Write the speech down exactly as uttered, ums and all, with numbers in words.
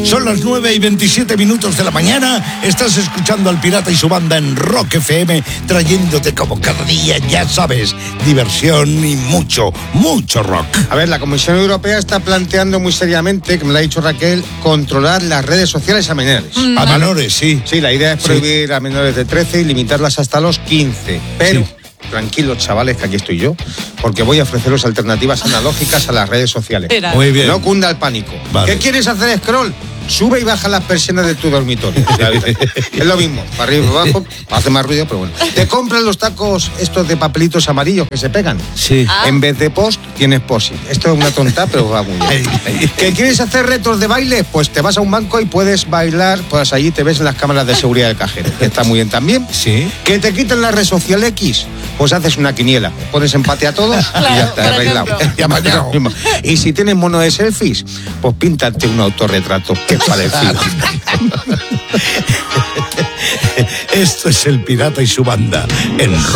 Son las nueve y veintisiete minutos de la mañana. Estás escuchando al Pirata y su banda en Rock F M, trayéndote como cada día, ya sabes, diversión y mucho, mucho rock. A ver, la Comisión Europea está planteando muy seriamente, que me lo ha dicho Raquel, controlar las redes sociales a menores. Mm. A menores, sí. Sí, la idea es prohibir sí. a menores de trece y limitarlas hasta los quince. Pero... Sí. Tranquilos, chavales, que aquí estoy yo, porque voy a ofreceros alternativas analógicas a las redes sociales. Era. Muy bien. No cunda el pánico. Vale. ¿Qué quieres hacer, Scroll? Sube y baja las persianas de tu dormitorio. Es lo mismo, para arriba y para abajo, hace más ruido, pero bueno. Te compras los tacos estos de papelitos amarillos que se pegan. Sí. Ah. En vez de post, tienes posit. Esto es una tonta, pero va muy bien. ¿Que quieres hacer retos de baile? Pues te vas a un banco y puedes bailar, pues allí te ves en las cámaras de seguridad del cajero. Está muy bien también. Sí. ¿Que te quiten la red social X? Pues haces una quiniela, pones empate a todos claro, y ya está, arreglado. Ya y si tienes mono de selfies, pues píntate un autorretrato. Qué parecido. Esto es el Pirata y su banda en